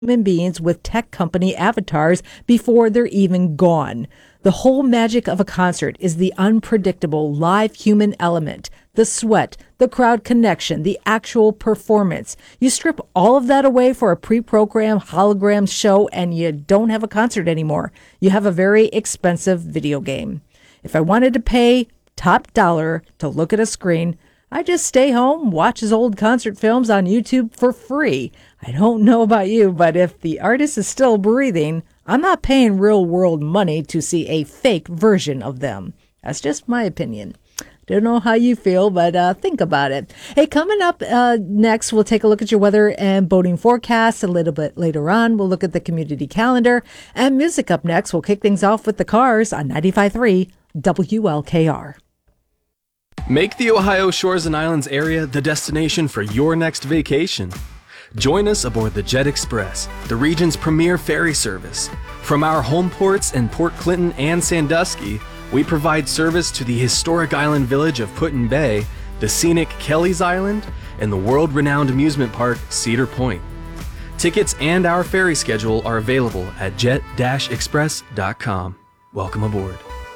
human beings with tech company avatars before they're even gone. The whole magic of a concert is the unpredictable live human element, the sweat, the crowd connection, the actual performance. You strip all of that away for a pre-programmed hologram show and you don't have a concert anymore. You have a very expensive video game. If I wanted to pay top dollar to look at a screen, I just stay home, watch his old concert films on YouTube for free. I don't know about you, but if the artist is still breathing, I'm not paying real world money to see a fake version of them. That's just my opinion. Don't know how you feel, but think about it. Hey, coming up next, we'll take a look at your weather and boating forecast. A little bit later on, we'll look at the community calendar. And music up next. We'll kick things off with the Cars on 95.3 WLKR. Make the Ohio Shores and Islands area the destination for your next vacation. Join us aboard the Jet Express, the region's premier ferry service. From our home ports in Port Clinton and Sandusky, we provide service to the historic island village of Put-in Bay, the scenic Kelly's Island, and the world-renowned amusement park Cedar Point. Tickets and our ferry schedule are available at jet-express.com. Welcome aboard.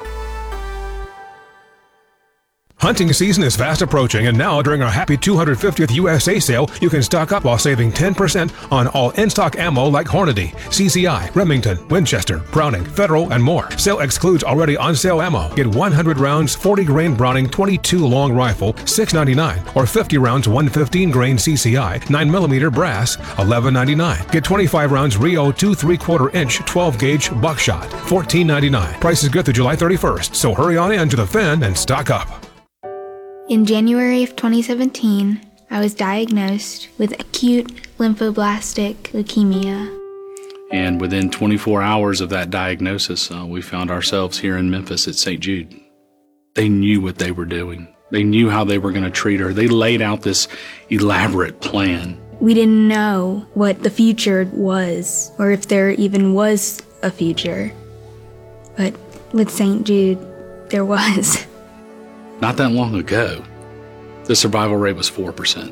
Hunting season is fast approaching, and now during our happy 250th USA sale, you can stock up while saving 10% on all in-stock ammo like Hornady, CCI, Remington, Winchester, Browning, Federal, and more. Sale excludes already on-sale ammo. Get 100 rounds 40-grain Browning 22 long rifle, $6.99, or 50 rounds 115-grain CCI 9mm brass, $11.99. Get 25 rounds Rio 2 3/4-inch 12-gauge buckshot, $14.99. Price is good through July 31st, so hurry on in to the Finn and stock up. In January of 2017, I was diagnosed with acute lymphoblastic leukemia. And within 24 hours of that diagnosis, we found ourselves here in Memphis at St. Jude. They knew what they were doing. They knew how they were going to treat her. They laid out this elaborate plan. We didn't know what the future was, or if there even was a future. But with St. Jude, there was. Not that long ago, the survival rate was 4%.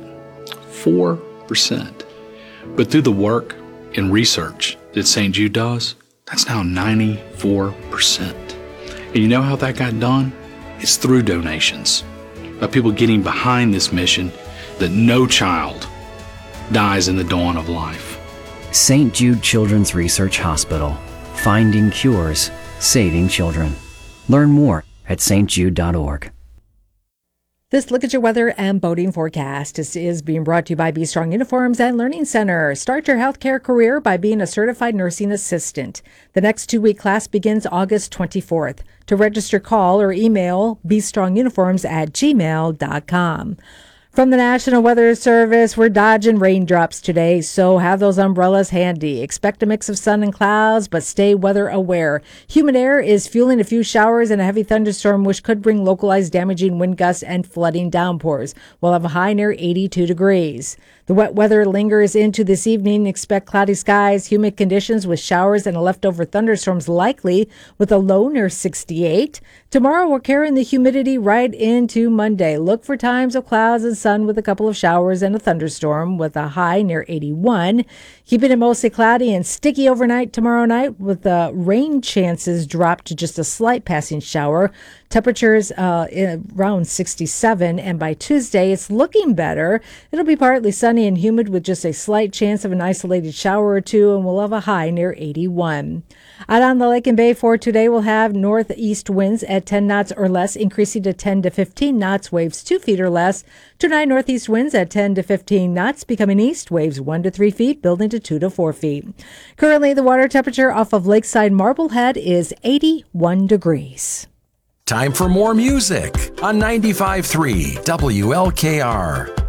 4%. But through the work and research that St. Jude does, that's now 94%. And you know how that got done? It's through donations, by people getting behind this mission that no child dies in the dawn of life. St. Jude Children's Research Hospital. Finding cures, saving children. Learn more at stjude.org. This Look at Your Weather and Boating Forecast is being brought to you by Be Strong Uniforms and Learning Center. Start your healthcare career by being a certified nursing assistant. The next 2-week class begins August 24th. To register, call or email bestrongununiforms@gmail.com. From the National Weather Service, we're dodging raindrops today, so have those umbrellas handy. Expect a mix of sun and clouds, but stay weather aware. Humid air is fueling a few showers and a heavy thunderstorm, which could bring localized damaging wind gusts and flooding downpours. We'll have a high near 82 degrees. The wet weather lingers into this evening. Expect cloudy skies, humid conditions with showers and leftover thunderstorms likely, with a low near 68. Tomorrow, we're carrying the humidity right into Monday. Look for times of clouds and sun with a couple of showers and a thunderstorm with a high near 81. Keeping it mostly cloudy and sticky overnight tomorrow night, with the rain chances drop to just a slight passing shower. Temperatures around 67, and by Tuesday, it's looking better. It'll be partly sunny and humid with just a slight chance of an isolated shower or two, and we'll have a high near 81. Out on the lake and bay for today, we'll have northeast winds at 10 knots or less, increasing to 10 to 15 knots, waves 2 feet or less. Tonight, northeast winds at 10 to 15 knots, becoming east, waves 1 to 3 feet, building to 2 to 4 feet. Currently, the water temperature off of Lakeside Marblehead is 81 degrees. Time for more music on 95.3 WLKR.